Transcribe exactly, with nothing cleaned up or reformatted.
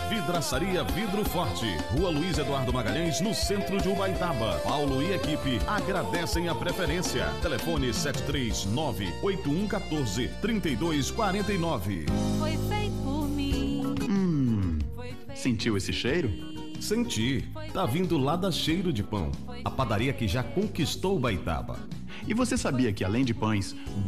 Vidraçaria Vidro Forte, Rua Luiz Eduardo Magalhães, no centro de Ubaitaba. Paulo e equipe agradecem a preferência. Telefone sete três nove, oito um um quatro, três dois quatro nove. Foi feito por mim. Hum, sentiu esse cheiro? Senti. Tá vindo lá da Cheiro de Pão, a padaria que já conquistou Ubaitaba. E você sabia que além de pães,